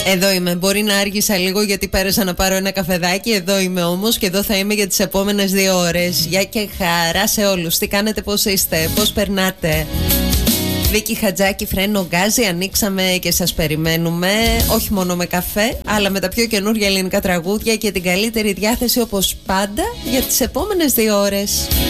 Εδώ είμαι. Μπορεί να άργησα λίγο γιατί πέρασα να πάρω ένα καφεδάκι. Εδώ είμαι όμως και εδώ θα είμαι για τις επόμενες 2 ώρες. Γεια και χαρά σε όλους. Τι κάνετε, πώς είστε, πώς περνάτε? Βίκη Χατζάκη, Φρένο Γκάζι, ανοίξαμε και σας περιμένουμε. Όχι μόνο με καφέ, αλλά με τα πιο καινούργια ελληνικά τραγούδια και την καλύτερη διάθεση όπως πάντα για τις επόμενες 2 ώρες.